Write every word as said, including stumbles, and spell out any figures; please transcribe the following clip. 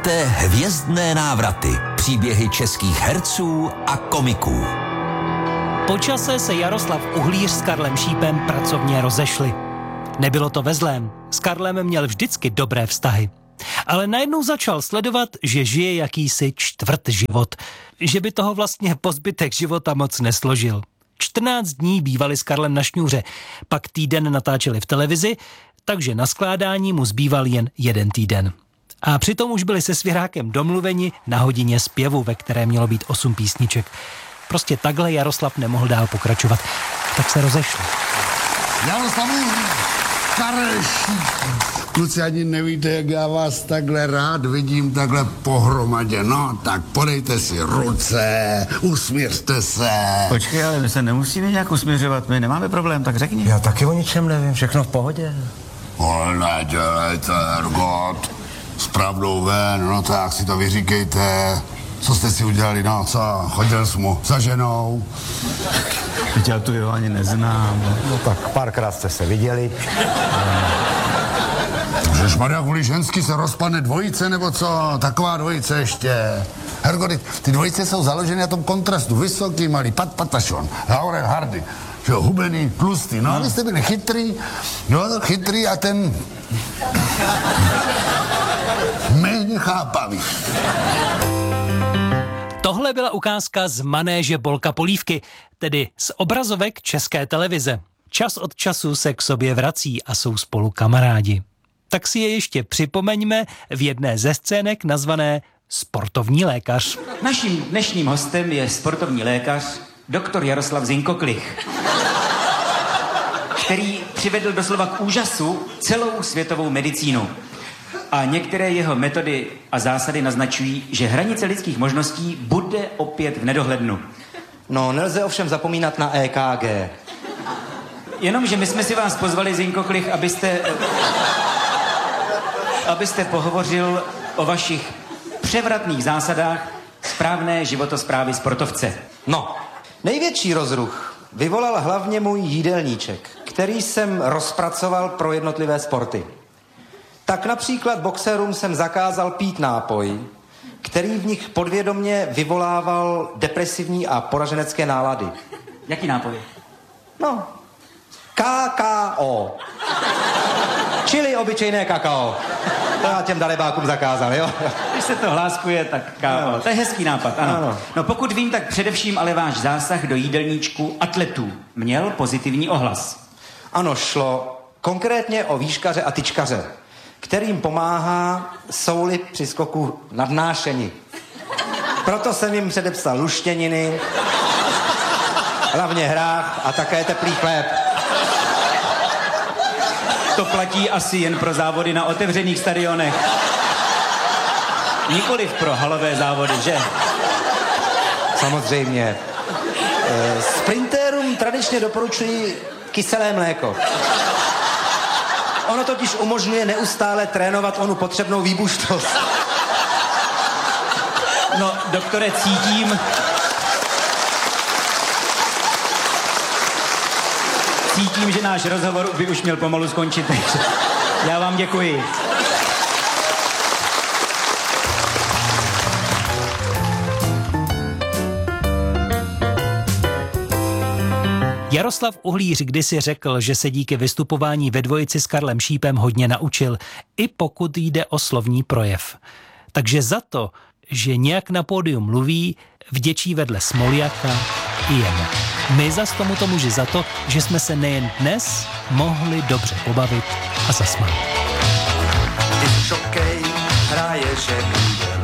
Te hvězdné návraty, příběhy českých herců a komiků. Po čase se Jaroslav Uhlíř s Karlem Šípem pracovně rozešli. Nebylo to ve zlém, s Karlem měl vždycky dobré vztahy. Ale najednou začal sledovat, že žije jakýsi čtvrt život, že by toho vlastně po zbytek života moc nesložil. čtrnáct dní bývali s Karlem na šňůře, pak týden natáčeli v televizi, takže na skládání mu zbýval jen jeden týden. A přitom už byli se Svěrákem domluveni na hodině zpěvu, ve které mělo být osm písniček. Prostě takhle Jaroslav nemohl dál pokračovat, tak se rozešli. Jaroslavu, Karel Šíp. Kluci, ani nevíte, jak já vás takhle rád vidím, takhle pohromadě. No, tak podejte si ruce, usmířte se. Počkej, ale my se nemusíme nějak usměřovat, my nemáme problém, tak řekni. Já taky o ničem nevím, všechno v pohodě. Ale nedělejte, Ergot. S pravdou ven, no tak si to vyříkejte. Co jste si udělali, no co? Chodil jsi mu za ženou. Teď já tu jeho ani neznám. No tak párkrát jste se viděli. Ježmarja, kvůli ženský se rozpadne dvojice, nebo co? Taková dvojice ještě. Hergo, ty dvojice jsou založeny na tom kontrastu. Vysoký, malý, Pat Patašon, Laurel Hardy. Že jo, hubený, tlustý. No a vy jste byli chytrý, no chytrý a ten... méně chápavý. Tohle byla ukázka z manéže Bolka Polívky, tedy z obrazovek České televize. Čas od času se k sobě vrací a jsou spolu kamarádi. Tak si je ještě připomeňme v jedné ze scének nazvané Sportovní lékař. Naším dnešním hostem je sportovní lékař doktor Jaroslav Zinkoklich, který přivedl doslova k úžasu celou světovou medicínu. A některé jeho metody a zásady naznačují, že hranice lidských možností bude opět v nedohlednu. No, nelze ovšem zapomínat na E K G. Jenomže my jsme si vás pozvali, Zinkoklich, abyste... abyste pohovořil o vašich převratných zásadách správné životosprávy sportovce. No, největší rozruch vyvolal hlavně můj jídelníček, který jsem rozpracoval pro jednotlivé sporty. Tak například boxerům jsem zakázal pít nápoj, který v nich podvědomě vyvolával depresivní a poraženecké nálady. Jaký nápoj? No, K K O. Čili obyčejné kakao. To já těm dalebákům zakázal, jo? Když se to hláskuje, tak kámo. To je hezký nápad, ano. ano. No pokud vím, tak především ale váš zásah do jídelníčku atletů měl pozitivní ohlas. Ano, šlo konkrétně o výškaře a tyčkaře, kterým pomáhá souli při skoku nadnášení. Proto jsem jim předepsal luštěniny, hlavně hrách a také teplý chléb. To platí asi jen pro závody na otevřených stadionech. Nikoliv pro halové závody, že? Samozřejmě. E, sprintérům tradičně doporučuji kyselé mléko. Ono totiž umožňuje neustále trénovat onu potřebnou výbušnost. No, doktore, cítím... Cítím, že náš rozhovor by už měl pomalu skončit. Já vám děkuji. Jaroslav Uhlíř kdysi řekl, že se díky vystupování ve dvojici s Karlem Šípem hodně naučil, i pokud jde o slovní projev. Takže za to, že nějak na pódiu mluví, vděčí vedle Smoljaka i jemu. My zas tomuto muži za to, že jsme se nejen dnes mohli dobře pobavit a zasmát. Když šokej hraje ženu.